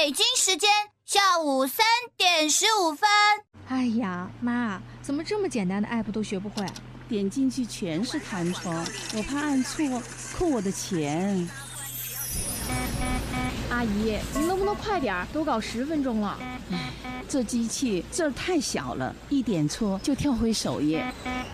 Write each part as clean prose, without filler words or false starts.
北京时间下午3点15分。 哎呀，妈，怎么这么简单的 app 都学不会？ 点进去全是弹窗，我怕按错扣我的钱。 阿姨，您能不能快点？都搞10分钟了。 这机器字儿太小了，一点错就跳回首页。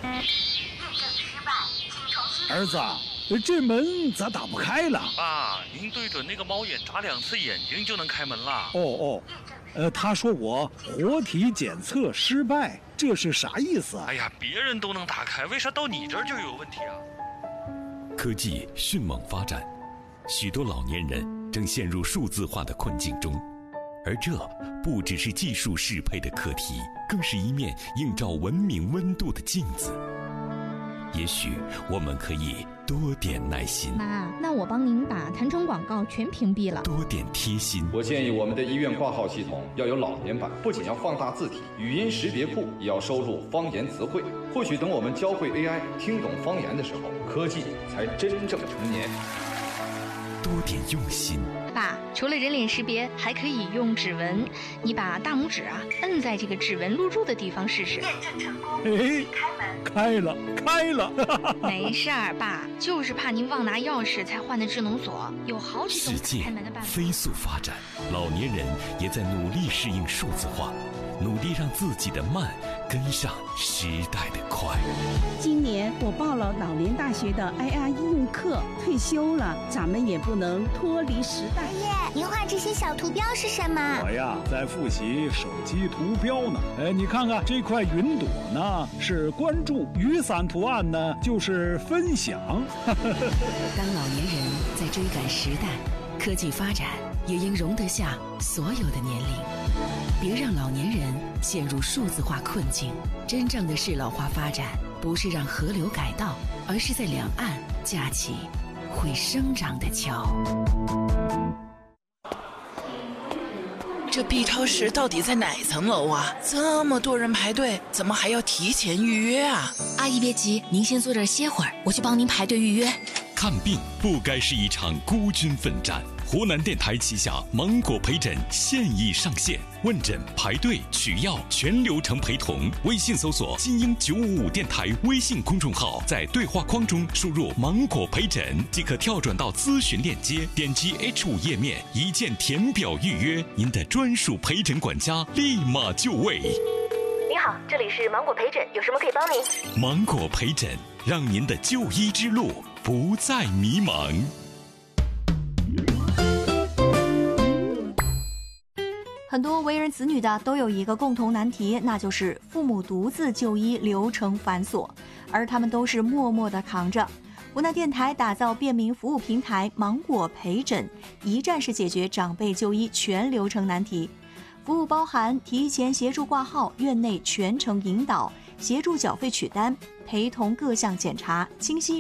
儿子，这门咋打不开了？ 爸，您对准那个猫眼眨2次眼睛就能开门了。 他说我活体检测失败，这是啥意思啊？ 哎呀，别人都能打开，为啥到你这儿就有问题啊？ 科技迅猛发展，许多老年人正陷入数字化的困境中，而这不只是技术适配的课题，更是一面映照文明温度的镜子。也许我们可以多点耐心。 妈，那我帮您把弹窗广告全屏蔽了。 多点贴心。 我建议我们的医院挂号系统要有老年版，不仅要放大字体，语音识别库也要收录方言词汇。或许等我们教会 AI 听懂方言的时候，科技才真正成年。 多点用心。 爸，除了人脸识别，还可以用指纹。你把大拇指摁在这个指纹录入的地方试试。 验证成功。 开了。 没事儿，爸，就是怕您忘拿钥匙才换的智能锁，有好几种开门的办法。 世界飞速发展，老年人也在努力适应数字化，努力让自己的慢跟上时代的快。 今年我报了老年大学的 AI 应用课，退休了，咱们也不能脱离时代。 爷爷，您画这些小图标是什么？ 我呀，在复习手机图标呢。你看看这块云朵呢，是关注；雨伞图案呢，就是分享。 当老年人在追赶时代，科技发展也应容得下所有的年龄。别让老年人陷入数字化困境。真正的适老化发展，不是让河流改道，而是在两岸架起会生长的桥。 这 B 超市到底在哪层楼啊？这么多人排队，怎么还要提前预约啊？ 阿姨别急，您先坐这儿歇会儿，我去帮您排队预约。 看病不该是一场孤军奋战。湖南电台旗下芒果陪诊现已上线，问诊、排队、取药全流程陪同。微信搜索金鹰955电台微信公众号，在对话框中输入芒果陪诊即可跳转到咨询链接，点击 H5 页面，一键填表预约，您的专属陪诊管家立马就位。 你好，这里是芒果陪诊，有什么可以帮您？ 芒果陪诊，让您的就医之路不再迷茫。 很多为人子女的都有一个共同难题，那就是父母独自就医流程繁琐，而他们都是默默地扛着。湖南电台打造便民服务平台芒果陪诊，一站式解决长辈就医全流程难题。服务包含提前协助挂号、院内全程引导、协助缴费取单、陪同各项检查、清晰